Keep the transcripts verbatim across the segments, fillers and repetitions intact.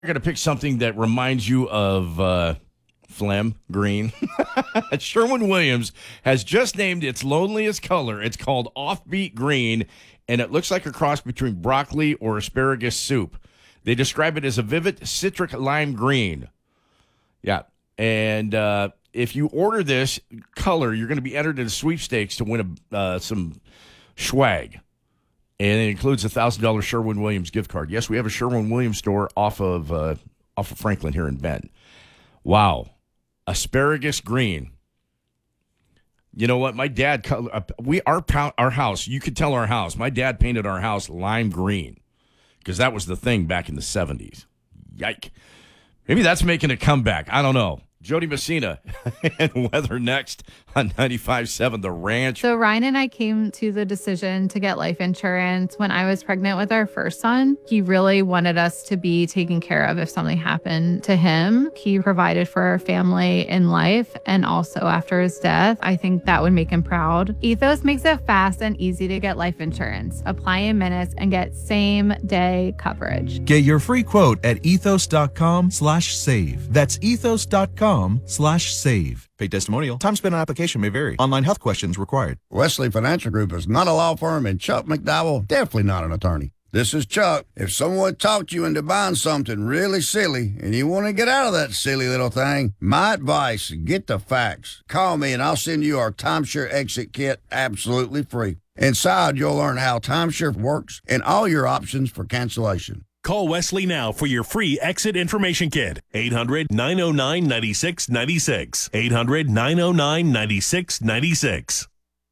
You're going to pick something that reminds you of uh, phlegm green. Sherwin-Williams has just named its loneliest color. It's called Offbeat Green, and it looks like a cross between broccoli or asparagus soup. They describe it as a vivid citric lime green. Yeah, and uh, if you order this color, you're going to be entered in a sweepstakes to win a, uh, some swag. And it includes a one thousand dollars Sherwin-Williams gift card. Yes, we have a Sherwin-Williams store off of uh, off of Franklin here in Bend. Wow. Asparagus green. You know what? My dad, we our our house, you could tell our house, my dad painted our house lime green because that was the thing back in the seventies. Yike. Maybe that's making a comeback. I don't know. Jody Messina and weather next on ninety-five point seven The Ranch. So Ryan and I came to the decision to get life insurance when I was pregnant with our first son. He really wanted us to be taken care of if something happened to him. He provided for our family in life and also after his death. I think that would make him proud. Ethos makes it fast and easy to get life insurance. Apply in minutes and get same day coverage. Get your free quote at ethos.com slash save. That's ethos.com slash save. Paid testimonial. Time spent on application may vary. Online health questions required. Wesley Financial Group is not a law firm, and Chuck McDowell definitely not an attorney. This is Chuck. If someone talked you into buying something really silly and you want to get out of that silly little thing, my advice, get the facts. Call me and I'll send you our timeshare exit kit absolutely free. Inside, you'll learn how timeshare works and all your options for cancellation. Call Wesley now for your free exit information kit. eight hundred, nine oh nine, nine six nine six. eight hundred, nine oh nine, nine six nine six.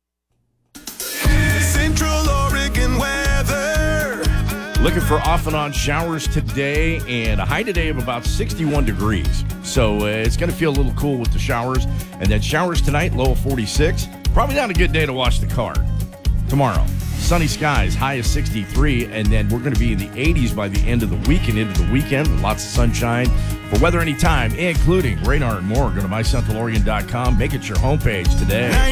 Central Oregon weather. Looking for off and on showers today and a high today of about sixty-one degrees. So uh, it's going to feel a little cool with the showers. And then showers tonight, low of forty-six. Probably not a good day to wash the car. Tomorrow, sunny skies, high of sixty-three, and then we're going to be in the eighties by the end of the week and into the weekend. Lots of sunshine. For weather anytime, including radar and more, go to my central oregon dot com. Make it your homepage today.